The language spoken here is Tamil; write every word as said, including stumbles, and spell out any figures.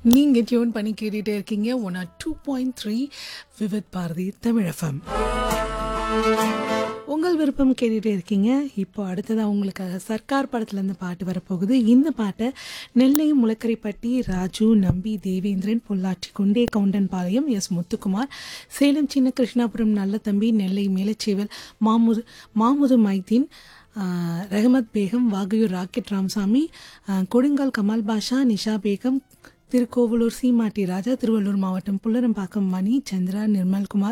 நீங்க டியூன் பண்ணி கேட்டுட்டே இருக்கீங்க one R two point three Vividh Bharathi Tamil FM. உங்கள் விருப்பம் கேட்டுகிட்டே இருக்கீங்க. இப்போ அடுத்ததாக உங்களுக்காக சர்க்கார் படத்துலேருந்து பாட்டு வரப்போகுது. இந்த பாட்டை நெல்லை முளக்கரைப்பட்டி ராஜு, நம்பி, தேவேந்திரன், பொள்ளாச்சி கொண்டே கவுண்டன்பாளையம், எஸ் முத்துக்குமார், சேலம் சின்ன கிருஷ்ணாபுரம் நல்ல தம்பி, நெல்லை மேலச்சேவல், மாமுது மாமுது மைதீன், ரஹமத் பேகம், வாகையூர் ராக்கெட் ராமசாமி, கொடுங்கால் கமால் பாஷா, நிஷா பேகம், திருக்கோவலூர் சீமாட்டி ராஜா, திருவள்ளூர் மாவட்டம் புல்லரம்பாக்கம் மணி, சந்திரா, நிர்மல்குமார்,